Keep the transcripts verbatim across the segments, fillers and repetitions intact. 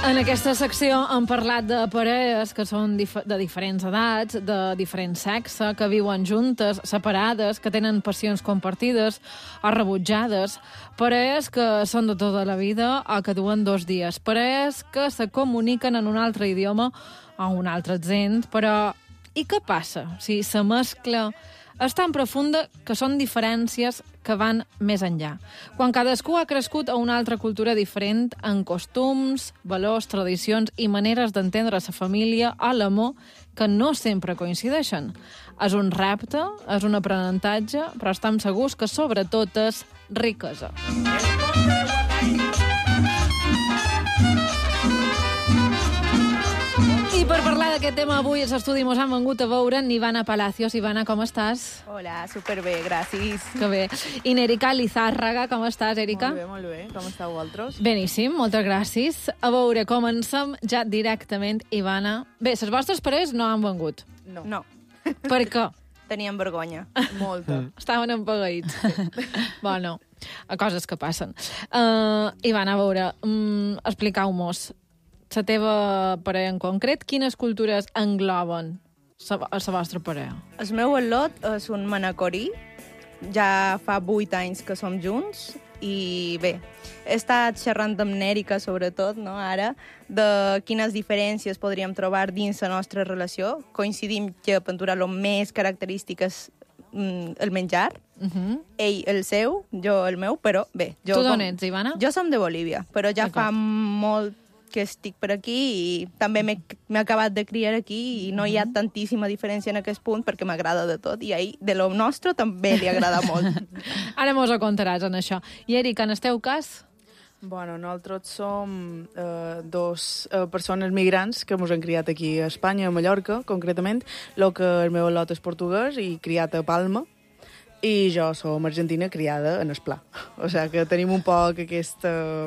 En aquesta secció hem parlat de parelles que són dif de diferents edats, de diferent sexe, que viuen juntes, separades, que tenen passions compartides o rebutjades, parelles que són de tota la vida o que duen dos dies, parelles que se comuniquen en un altre idioma o un altre accent, però i què passa si la mescla és tan profunda que són diferències que van més enllà? Quan cadascú ha crescut a una altra cultura diferent, en costums, valors, tradicions i maneres d'entendre la família o l'amor que no sempre coincideixen. És un repte, és un aprenentatge, però estem segurs que sobretot és riquesa. I per parlar d'aquest tema avui als estudis mos han vengut a veure Ivana Palacios. Ivana, com estàs? Hola, superbé, gràcies. Que bé. I Erika Lizárraga, com estàs, Erika? Molt bé, molt bé. Com esteu vosaltres? Beníssim, moltes gràcies. A veure, comencem ja directament, Ivana. Bé, les vostres parelles no han vengut. No. No. Per què? Teníem vergonya. Molta. Estaven empagueïts. Bueno, coses que passen. Uh, Ivana, a veure, um, expliqueu-mos la teva parella en concret, quines cultures engloben a la vostra parella? El meu al·lot és un manacorí. Ja fa vuit anys que som junts i bé, he estat xerrant amb Nèrica, sobretot, no, ara, de quines diferències podríem trobar dins la nostra relació. Coincidim que per durar lo més característic és mm, el menjar. Uh -huh. Ell el seu, jo el meu, però bé... Jo, tu d'on ets, Ivana? Jo som de Bolívia, però ja fa molt que estic per aquí i també m'he acabat de criar aquí i no hi ha tantíssima diferència en aquest punt perquè m'agrada de tot i a ell, de lo nostre, també li agrada molt. Ara mos ho contaràs, en això. I, Erika, en el teu cas? Bueno, nosaltres som eh, dos eh, persones migrants que ens hem criat aquí a Espanya, a Mallorca, concretament. El que el meu al·lot és portuguès i criat a Palma. I jo som argentina criada en Esplà. O sigui que tenim un poc aquesta...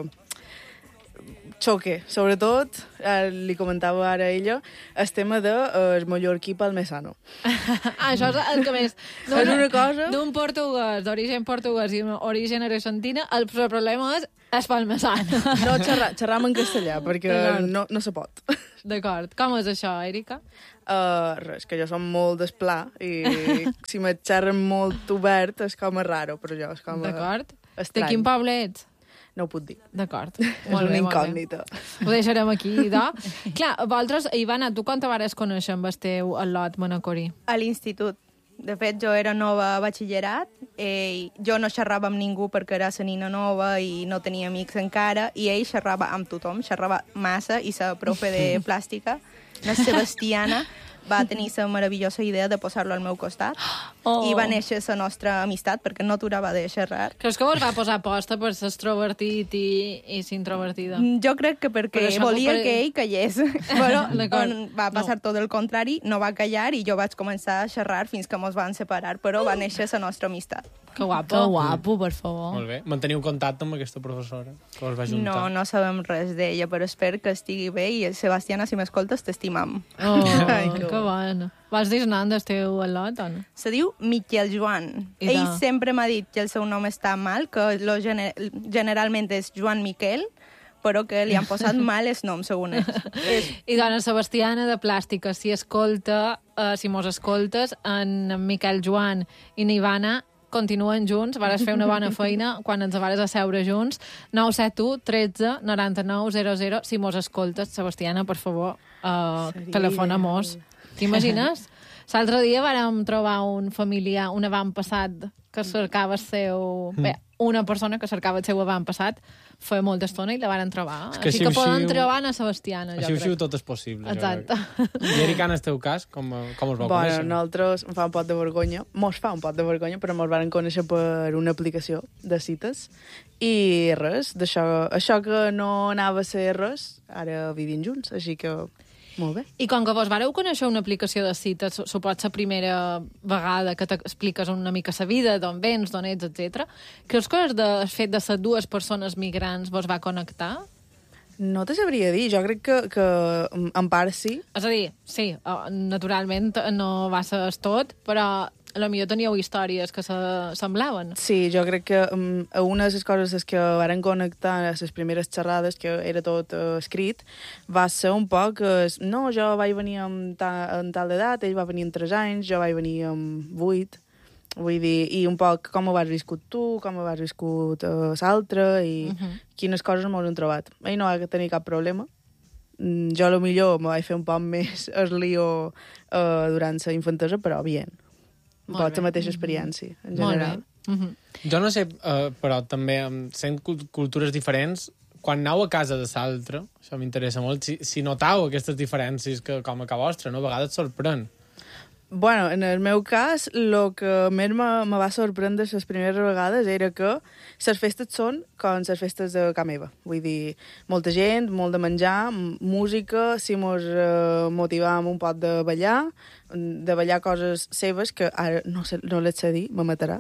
xoque, sobretot, eh, li comentava ara a ella, el tema de eh, el mallorquí palmesano. Ah, això és el que més... No, és una cosa... D'un portuguès, d'origen portuguès i origen argentina, el problema és el palmesano. No xerra, xerram en castellà, perquè no, no se pot. D'acord. Com és això, Erika? Uh, res, que jo som molt d'Esplà i si me xerren molt obert és com a raro, però jo és com a... D'acord. Estrany. De quin poble ets? No ho puc dir. D'acord. És una incògnita. Ho deixarem aquí, no? Clar, vosaltres, Ivana, tu quan te vares conèixer amb el teu al·lot manacorí? A l'institut. De fet, jo era nova a batxillerat, i jo no xerrava amb ningú perquè era la nina nova i no tenia amics encara, i ell xerrava amb tothom, xerrava massa, i la profe de plàstica, la Sebastiana, va tenir la meravellosa idea de posar-lo al meu costat oh. i va néixer la nostra amistat perquè no aturava de xerrar. Creus que vos va posar aposta per ser extrovertit i, i ser introvertida? Jo crec que perquè volia per... que ell callés. Però va passar no. tot el contrari, no va callar i jo vaig començar a xerrar fins que mos van separar, però va néixer la nostra amistat. Que guapo. Que guapo, per favor. Molt bé. Manteniu contacte amb aquesta professora que us va juntar? No, no sabem res d'ella, però espero que estigui bé i, Sebastiana, si m'escoltes, t'estimam. Oh, Ai, que, que bueno. Vas dir nom del teu al·lot, o no? Se diu Miquel Joan. I Ell de... sempre m'ha dit que el seu nom està mal, que lo gener... generalment és Joan Miquel, però que li han posat mal el nom, segons ells. I dona Sebastiana de Plàstica, si escolta, uh, si mos escoltes, en Miquel Joan i Ivana continuen junts, vares fer una bona feina quan ens vares asseure junts. nou set u tretze noranta-nou zero zero. Si mos escoltes, Sebastiana, per favor, uh, telefona-mos. T'imagines? L'altre dia vàrem trobar un familiar, un avantpassat que cercava el seu... Bé, una persona que cercava el seu avantpassat fa molta estona i la varen trobar. És que Així si que poden xiu... trobar a Sebastiana, jo Així crec. Així tot és possible. Exacte. I Erika, en el teu cas, com, com us vau bueno, conèixer? Nosaltres em fa un pot de vergonya, mos fa un pot de vergonya, però mos van conèixer per una aplicació de cites i res, d'això això que no anava a ser res, ara vivim junts, així que molt bé. I com que vos vareu conèixer una aplicació de cites, supos la primera vegada que t'expliques una mica la vida, d'on vens, d'on ets, etcètera, creus que el fet de ser dues persones migrants vos va connectar? No te sabria dir, jo crec que, que en part sí. És a dir, sí, naturalment no va ser tot, però a lo millor teníeu històries que se semblaven. Sí, jo crec que um, una de les coses és que varen connectar a les primeres xerrades, que era tot uh, escrit, va ser un poc... Uh, no, jo vaig venir amb, ta, amb tal d'edat, ell va venir amb tres anys, jo vaig venir amb vuit, vull dir, i un poc com ho has viscut tu, com ho has viscut uh, l'altre, i uh -huh. quines coses m'ho han trobat. Ell no va tenir cap problema. Jo, a lo millor, me vaig fer un poc més el lío uh, durant la infantesa, però bien. Un poc la mateixa experiència, en general. Mm -hmm. Jo no sé, uh, però també, sent cultures diferents, quan aneu a casa de l'altre, això m'interessa molt, si, si notau aquestes diferències que, com a ca vostra, no? A vegades sorprèn. Bueno, en el meu cas, el que més me, me va sorprendre les primeres vegades era que les festes són com les festes de casa meva. Vull dir, molta gent, molt de menjar, música, si mos uh, motivàvem un poc de ballar, de ballar coses seves, que ara no, sé, no les sé dir, me matarà.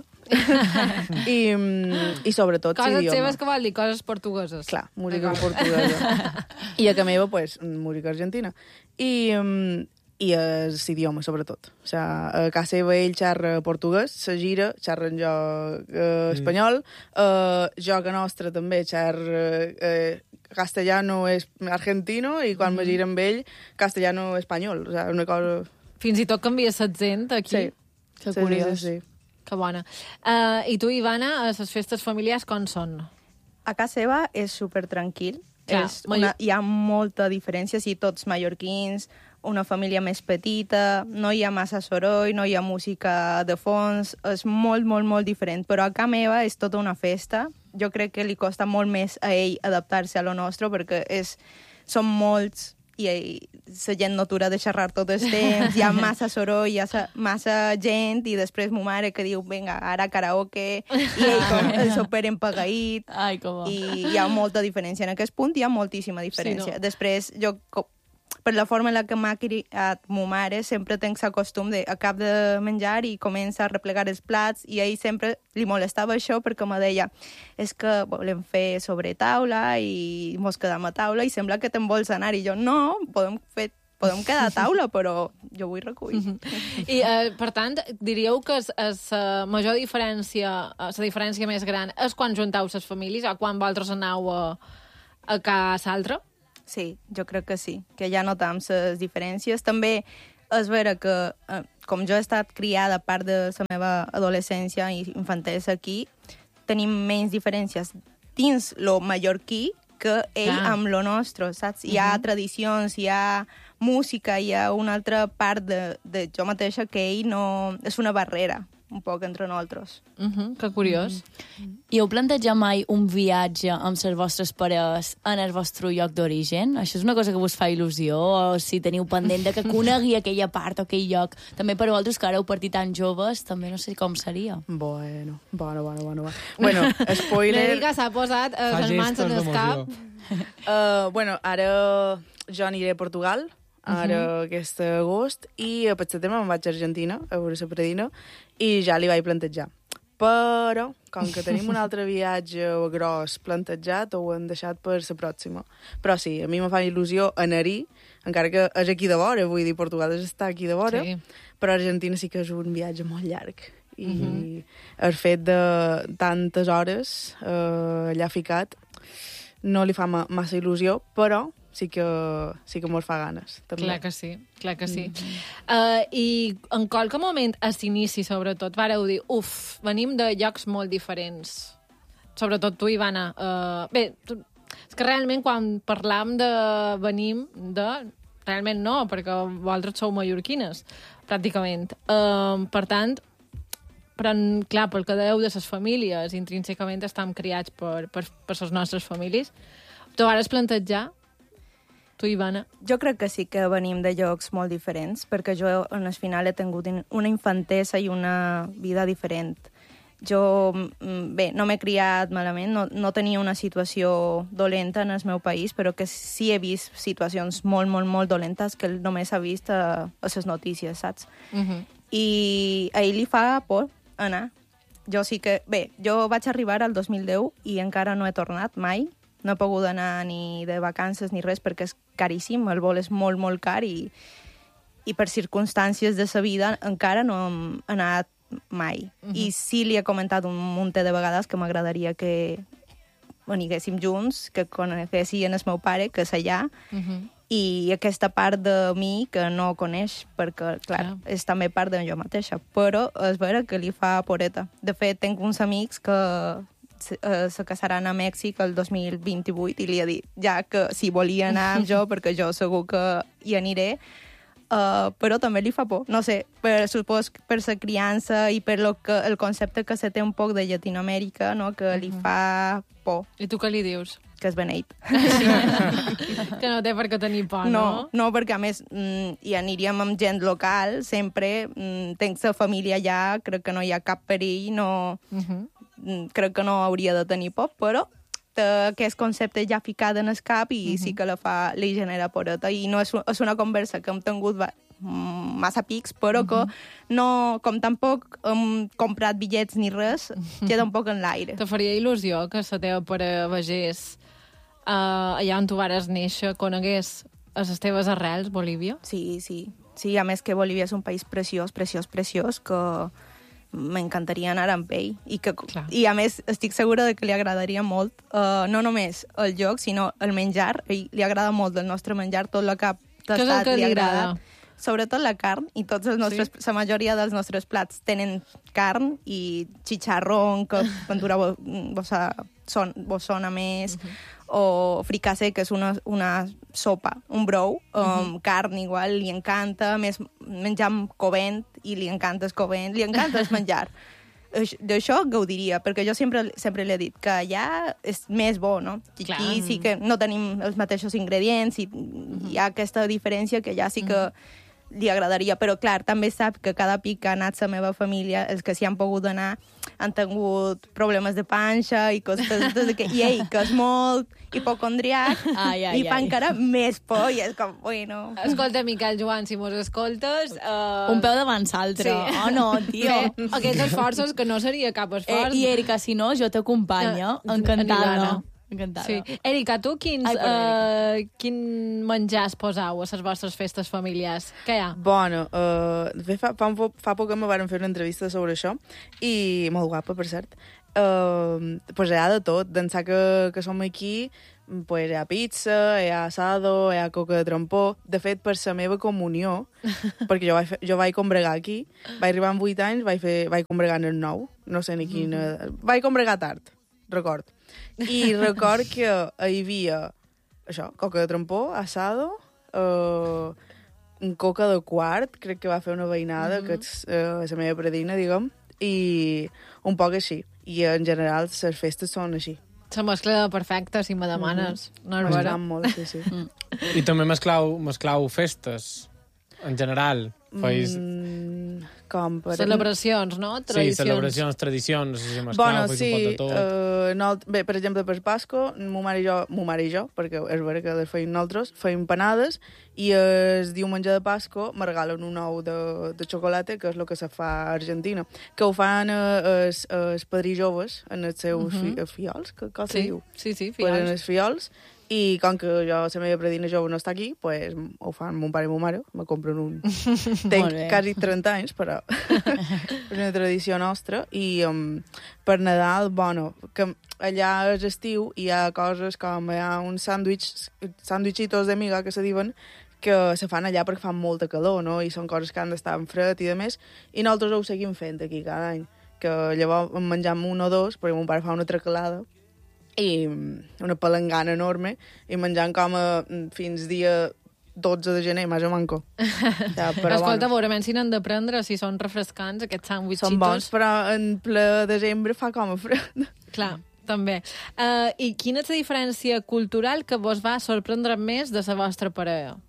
I, I sobretot coses idioma. seves que vol dir coses portugueses. Clar, música portuguesa. I a casa meva, pues, música argentina. I... Um, i l'idioma, sobretot. O sigui, a casa seva ell xerra portuguès, se gira, xerra jo eh, espanyol, eh, jo que nostre també xerra eh, castellano és argentino, i quan mm. me gira amb ell, castellano espanyol. O sigui, una cosa... Fins i tot canvia l'accent aquí. Sí. Que sí, curiós. Sí, sí, sí. Que bona. Uh, I tu, Ivana, a les festes familiars com són? A casa seva és super tranquil. Clar, és una, hi ha molta diferència, si tots mallorquins, una família més petita, no hi ha massa soroll, no hi ha música de fons, és molt, molt, molt diferent. Però a casa meva és tota una festa. Jo crec que li costa molt més a ell adaptar-se a lo nostre, perquè és, som molts i la gent no atura de xerrar tot el temps, hi ha massa soroll, hi ha massa gent, i després ma mare que diu, vinga, ara karaoke, i ell com el super empagaït. Ai, com I hi ha molta diferència. En aquest punt hi ha moltíssima diferència. Sí, no? Després, jo... per la forma en la que m'ha criat ma mare, sempre tenc el costum de a cap de menjar i comença a replegar els plats, i a ell sempre li molestava això perquè me deia és que volem fer sobre taula i mos quedam a taula i sembla que te'n vols anar. I jo, no, podem fer podem quedar a taula, però jo vull recollir. Mm -hmm. I, eh, per tant, diríeu que la major diferència, la diferència més gran és quan juntau les famílies o quan vosaltres aneu a, a casa altra? Sí, jo crec que sí, que ja notam les diferències. També és vera que, eh, com jo he estat criada a part de la meva adolescència i infantesa aquí, tenim menys diferències dins lo mallorquí que ell ah. amb lo nostre, saps? Hi ha uh -huh. tradicions, hi ha música, hi ha una altra part de, de jo mateixa que ell no... És una barrera, un poc entre nosaltres. Uh -huh, que curiós. Uh -huh. I heu plantejat mai un viatge amb les vostres pares en el vostre lloc d'origen? Això és una cosa que vos fa il·lusió? O si teniu pendent de que conegui aquella part o aquell lloc? També per vosaltres, que ara heu partit tan joves, també no sé com seria. Bueno, bueno, bueno, bueno. Bueno, spoiler... L'Erika s'ha posat eh, les mans en el cap. Uh, bueno, ara jo aniré a Portugal, ara uh -huh. aquest agost, i a per setembre me'n vaig a Argentina, a veure la predina, i ja li vaig plantejar. Però, com que tenim un altre viatge gros plantejat, ho hem deixat per la pròxima. Però sí, a mi me fa il·lusió anar-hi, encara que és aquí de vora, vull dir, Portugal és estar aquí de vora, sí. Però Argentina sí que és un viatge molt llarg. I uh -huh. el fet de tantes hores eh, allà ficat no li fa ma massa il·lusió, però sí que, sí que mos fa ganes. També. Clar que sí, clar que sí. Mm. Uh, I en qualque moment, a l'inici, sobretot, vareu dir, uf, venim de llocs molt diferents. Sobretot tu, Ivana. Uh, bé, tu, és que realment quan parlam de venim de... Realment no, perquè vosaltres sou mallorquines, pràcticament. Uh, per tant, però, clar, pel que dèieu de les famílies, intrínsecament estem criats per, per, per les nostres famílies. Tu vas plantejar, tu, Ivana? Jo crec que sí que venim de llocs molt diferents, perquè jo, en el final, he tingut una infantesa i una vida diferent. Jo, bé, no m'he criat malament, no, no tenia una situació dolenta en el meu país, però que sí he vist situacions molt, molt, molt dolentes que només he vist a, a les notícies, saps? Uh -huh. I a ell li fa por anar. Jo sí que... Bé, jo vaig arribar al dos mil deu i encara no he tornat mai. No he pogut anar ni de vacances ni res perquè és caríssim, el vol és molt, molt car i, i per circumstàncies de sa vida encara no hem anat mai. Uh -huh. I sí li he comentat un munt de vegades que m'agradaria que aniguéssim junts, que coneguessin el meu pare, que és allà, uh -huh. i aquesta part de mi que no coneix, perquè, clar, ah. és també part de jo mateixa, però és vera que li fa poreta. De fet, tinc uns amics que se, uh, se casaran a Mèxic el dos mil vint-i-vuit i li he dit ja que si volia anar amb jo, perquè jo segur que hi aniré, uh, però també li fa por. No sé, per, supos per la criança i per lo que, el concepte que se té un poc de Llatinoamèrica, no? Que uh-huh. li fa por. I tu què li dius? Que és beneit. Que no té per què tenir por, no? No, no, perquè a més mm, hi aniríem amb gent local, sempre. Mm, tenc la família allà, crec que no hi ha cap perill, no, uh-huh. mm, crec que no hauria de tenir por, però té aquest concepte ja ficat en el cap i uh-huh. sí que la fa, li genera poreta. I no és, és una conversa que hem tingut massa pics, però uh-huh. que no, com tampoc hem comprat bitllets ni res, queda un poc en l'aire. Te faria il·lusió que la teva pare vegés Uh, allà on tu vares néixer, conegués a les teves arrels, Bolívia? Sí, sí. Sí, a més que Bolívia és un país preciós, preciós, preciós, que m'encantaria anar amb ell. I, que, I a més estic segura de que li agradaria molt, uh, no només el lloc, sinó el menjar. Ell li agrada molt el nostre menjar, tot el que ha tastat. Què és el que li, li agrada? agrada? Sobretot la carn, i tots els nostres, sí. la majoria dels nostres plats tenen carn i xicharrón, que ventura vos, vos, son, vos sona més, uh-huh. o fricassé, que és una, una sopa, un brou, um, uh-huh. carn igual, li encanta, més menjar amb covent, i li encanta el covent, li encanta el menjar. D'això gaudiria, perquè jo sempre, sempre li he dit que allà és més bo, no? Clar. Aquí sí que no tenim els mateixos ingredients i uh-huh. hi ha aquesta diferència que allà sí que uh-huh. li agradaria, però clar, també sap que cada pic que ha anat la meva família, els que s'hi han pogut anar, han tingut problemes de panxa i coses de que, i ell, que és molt hipocondriac, ai, ai, i fa ai. encara més por, i és com, bueno... Escolta, Miquel Joan, si mos escoltes... Uh... Un peu davant l'altre. Sí. Oh, no, tio. Bé, aquests esforços que no seria cap esforç. Eh, I, Erika, si no, jo t'acompanyo. Uh, Encantada. Encantada. Sí. Erika, tu quins, Ai, uh, quin menjar es posau a les vostres festes familiars? Què hi ha? Bueno, uh, fa, fa, fa poc que me van fer una entrevista sobre això, i molt guapa, per cert. Uh, pues hi ha de tot. D'ençà que, que som aquí, pues hi ha pizza, hi ha asado, hi ha coca de trompó. De fet, per la meva comunió, perquè jo vaig, fer, jo vaig combregar aquí, vaig arribar amb vuit anys, vaig, fer, vaig combregar en el nou, no sé ni quina... Mm-hmm. Vaig combregar tard, record. I record que hi havia això, coca de trompó, asado, uh, un coca de quart, crec que va fer una veïnada, mm-hmm. que és uh, la meva predina, diguem, i un poc així. I en general les festes són així. La mescla perfecta, si me demanes. Mm-hmm. No és vera? Molt, sí, sí. Mm. I també mesclau, mesclau festes, en general. Feis... Mm, com per... Celebracions, no? Tradicions. Sí, celebracions, tradicions, si mesclau, bueno, feis sí, un pot de tot. Uh, no, bé, per exemple, per Pasco, mo mare i jo, mo mare i jo, perquè és vera que les feim nosaltres, feim panades, i el diumenge de Pasco me regalen un ou de, de xocolata, que és el que se fa a Argentina, que ho fan uh, els, els padrí joves en els seus uh -huh. fi, fiols, que cosa sí, diu? Sí, sí, fiols. fiols. En els fiols, i com que jo, la meva predina jove no està aquí, pues, ho fan mon pare i mon mare, me compren un... Tenc quasi trenta anys, però és una tradició nostra. I um, per Nadal, bueno, que allà és estiu i hi ha coses com hi ha uns sàndwichs, sàndwichitos de miga, que se diuen, que se fan allà perquè fan molta calor, no? I són coses que han d'estar en fred i de més, i nosaltres ho seguim fent aquí cada any, que llavors en menjam un o dos, perquè mon pare fa una tracalada, i una palangana enorme, i menjant com a, fins dia dotze de gener, més o manco. Ja, però escolta, bueno. veurem si n'han de prendre, si són refrescants, aquests sandwichitos. Són bons, però en ple desembre fa com a fred. Clar, també. Uh, I quina és la diferència cultural que vos va sorprendre més de la vostra parella?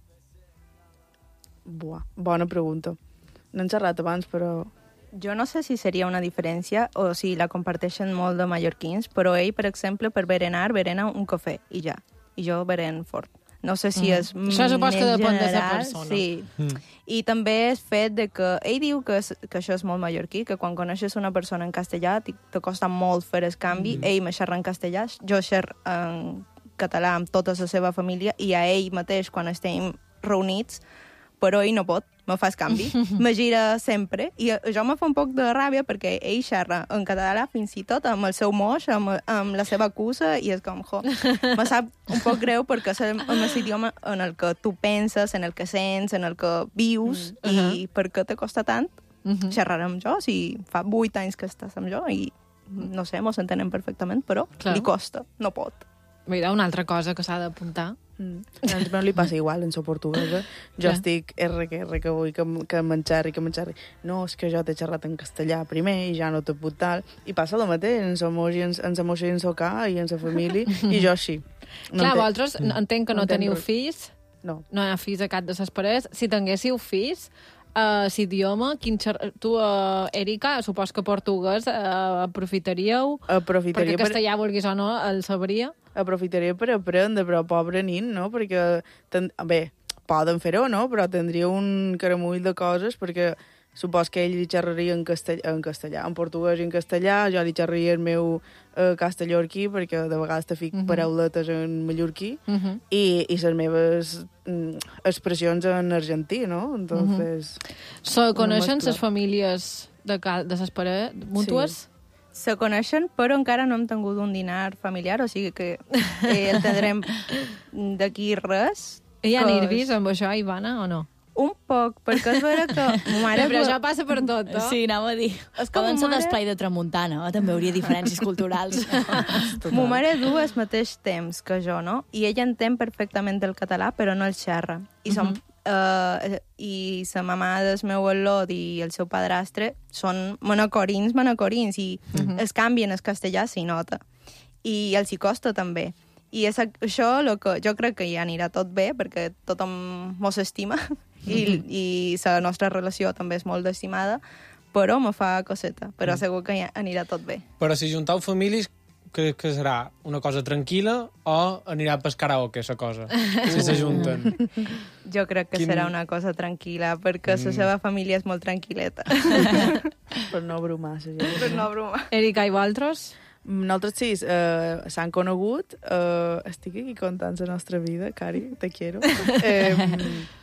Buah, bona pregunta. No hem xerrat abans, però... Jo no sé si seria una diferència o si la comparteixen molt de mallorquins, però ell, per exemple, per berenar, berena un cafè, i ja. I jo beren fort. No sé si és mm. Això supos que depèn general, de la persona. Sí. Mm. I també és fet de que... Ell diu que, és, que això és molt mallorquí, que quan coneixes una persona en castellà te costa molt fer el canvi. Mm. Ell me xerra en castellà, jo xerro en català amb tota la seva família, i a ell mateix, quan estem reunits, però ell no pot, me fa el canvi. Me gira sempre, i això me fa un poc de ràbia perquè ell xerra en català fins i tot amb el seu moix, amb, amb la seva acusa, i és com, jo, me sap un poc greu perquè és el, el idioma en el que tu penses, en el que sents, en el que vius, mm. i uh -huh. per què te costa tant uh -huh. xerrar amb jo si fa vuit anys que estàs amb jo i, no sé, mos entenem perfectament, però Clar. li costa, no pot. Mira, una altra cosa que s'ha d'apuntar. Mm. A mi li passa igual en so portuguesa. Jo estic R que R que vull que, que m'enxerri, que m'enxerri. No, és que jo t'he xerrat en castellà primer i ja no t'he put tal. I passa el mateix en sa moix i en, en sa moixa i en sa ca i en sa família, i jo així. No Clar, vosaltres entenc que no, no teniu res. fills. No. No hi ha fills a cap de ses pares. Si tinguéssiu fills, uh, l'idioma, quin xer... tu, uh, Erika, supos que portuguès uh, aprofitaríeu? Aprofitaria perquè castellà, per... vulguis o no, el sabria? Aprofitaria per aprendre, però pobre nin, no? Perquè, ten... bé, poden fer-ho, no? Però tindria un caramull de coses, perquè supos que ell li xerraria en, castell... en castellà, en portuguès i en castellà, jo li xerraria el meu eh, castellorquí, perquè de vegades te fic uh -huh. parauletes en mallorquí, uh -huh. i, i les meves mm, expressions en argentí, no? Entonces... Uh -huh. So, coneixen les famílies de, de les pares mútues? Sí. Se coneixen, però encara no hem tingut un dinar familiar, o sigui que eh, el tindrem d'aquí res. Hi ha nervis amb això, Ivana, o no? Un poc, perquè és vera que... Mare, però això passa per tot, no? Sí, anava a dir. És com Poden ser mare... d'esplai de tramuntana, o també hauria diferències culturals. Mo mare du el mateix temps que jo, no? I ella entén perfectament el català, però no el xerra. I som... Uh -huh. Uh, i sa mamà del meu al·lot i el seu padrastre són manacorins, manacorins, i uh -huh. es canvien el castellà si nota. I els hi costa també. I és això lo que jo crec que ja anirà tot bé, perquè tothom mos estima, uh -huh. i, i la nostra relació també és molt estimada, però me fa coseta, però uh -huh. segur que ja anirà tot bé. Però si juntau famílies, que, que serà una cosa tranquil·la o anirà a pescar karaoke, la cosa, si s'ajunten? Jo crec que Quin... serà una cosa tranquil·la, perquè mm. la seva família és molt tranquil·leta. Per no bromar, la gent. Per no bromar. Erika, i vosaltres? Nosaltres sí, uh, s'han conegut. Uh, estic aquí contant la nostra vida, Cari, te quiero. um,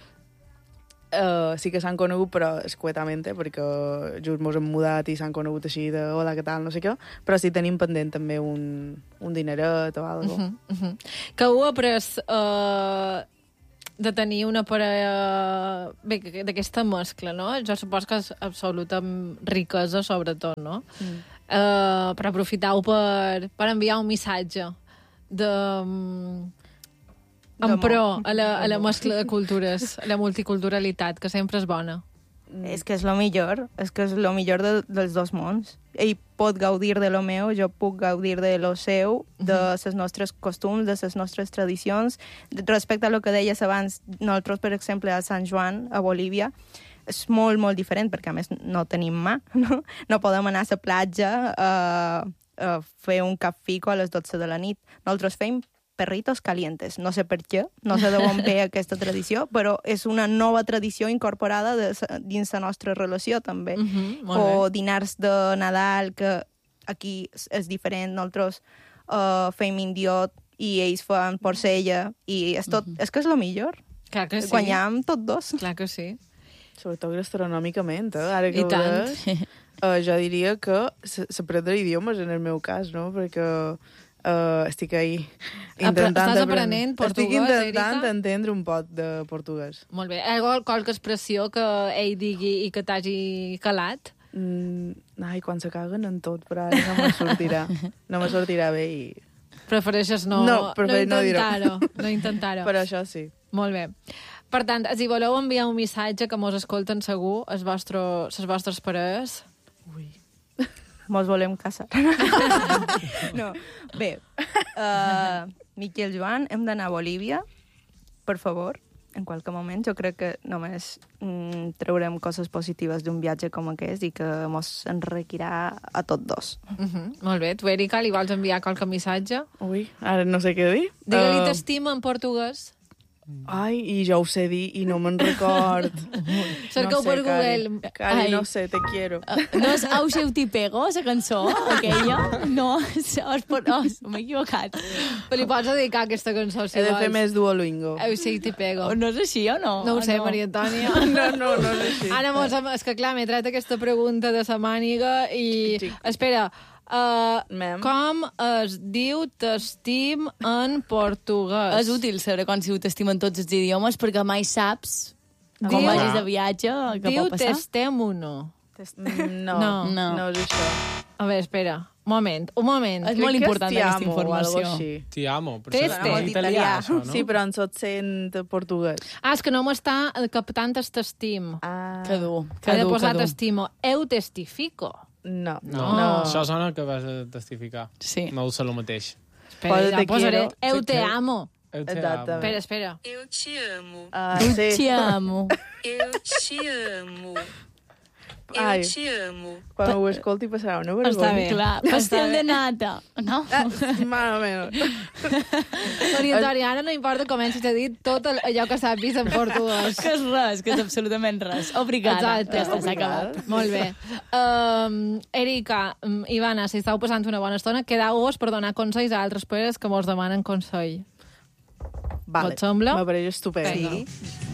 Uh, sí que s'han conegut, però escuetament, perquè just mos hem mudat i s'han conegut així de hola, què tal, no sé què, però sí tenim pendent també un, un dineret o alguna cosa. Uh -huh, uh -huh. Que heu après uh, de tenir una parella bé, d'aquesta mescla, no? Jo suposo que és absoluta riquesa, sobretot, no? Mm. Uh, però aprofitau per, per enviar un missatge de... en pro a la, a la mescla de cultures, a la multiculturalitat, que sempre és bona. Mm. És que és lo millor, és que és lo millor de, dels dos mons. Ell pot gaudir de lo meu, jo puc gaudir de lo seu, de les nostres costums, de les nostres tradicions. Respecte a lo que deies abans, nosaltres, per exemple, a Sant Joan, a Bolívia, és molt, molt diferent, perquè a més no tenim mà, no? No podem anar a la platja a, a fer un capfico a les dotze de la nit. Nosaltres fem perritos calientes. No sé per què, no sé d'on ve aquesta tradició, però és una nova tradició incorporada de, dins la nostra relació, també. Uh-huh, o dinars de Nadal, que aquí és diferent. Nosaltres uh, fem indiot i ells fan porcella, i és, tot, uh-huh. és que és el millor. Clar que sí. Guanyam tots dos. Clar que sí. Sobretot gastronòmicament, eh? Ara que I ho tant. veus, uh, jo diria que s'aprendre idiomes, en el meu cas, no? Perquè Uh, estic ahí intentant... Estàs aprenent portuguès, Estic intentant Erika? entendre un pot de portuguès. Molt bé. Hi ha qualque expressió que ell digui i que t'hagi calat? Mm, ai, quan se caguen en tot, però ara no me sortirà. No me sortirà bé i... Prefereixes no, no, no intentar-ho. No intentar-ho. Per això sí. Molt bé. Per tant, si voleu enviar un missatge que mos escolten segur, les vostres, les vostres parelles... Ui... Mos volem casar. No, bé, uh, Miqui i Joan, hem d'anar a Bolívia, per favor, en qualque moment. Jo crec que només mm, traurem coses positives d'un viatge com aquest i que mos enriquirà a tots dos. Uh -huh. Molt bé. Tu, Erika, li vols enviar qualque missatge? Ui, ara no sé què dir. Digue-li uh... t'estima en portuguès. Ai, i jo ho sé dir i no me'n record. Cerqueu per Google. Cari, Ai. no sé, te quiero. No és Au seu t'hi pego, la cançó, aquella? No, és, és per... Oh, m'he equivocat. Però li pots dedicar aquesta cançó, si He de vols. fer més Duolingo. Eu sí, t'hi pego. No és així o no? No ho sé, Ah, Maria Antònia. No, no, no és així. Ara, mos, és que clar, m'he tret aquesta pregunta de sa màniga i... Xic. Espera, uh, Mem. com es diu t'estim en portuguès? És útil saber quan si ho t'estimen tots els idiomes perquè mai saps com Diu- vagis de viatge, què Diu pot passar. testem uno. Mm, No, No. no, No. és això. A veure, espera, un moment, un moment. És molt Crec que important és ti aquesta amo o algo informació. així. Ti amo. Però Teste. això és en italià, Italià. això, no? Sí, però en sot sent portuguès. Ah, és que no m'està captant el t'estim. Ah, Que dur, que He de dur, posar que dur. t'estimo. Eu testifico. no. No, No. això sona que vas a testificar. Sí. No ho sé el mateix. Espera, Posa ja te posaré. quiero. Eu Sí, te que- amo. Eu te Exactament. Espera, espera. Eu te amo. Ah, Te sí. amo. Eu te amo. Eu Ai. te amo. Quan ho escolti passarà una Està vergonya. bé. Clar, Està pastel bé. de nata. No? Ah, mare meva. Maria Antònia, ara no importa com comencis a dir tot el- allò que sàpis en portuguès. Que és res, que és absolutament res. Obrigada. Exacte. Ja està, s'ha acabat. Molt bé. Um, Erika, um, Ivana, si estàu passant una bona estona, quedeu-vos per donar consells a altres pares que mos demanen consell. Vale, Et sembla? m'apareix estupend. Vinga. Sí.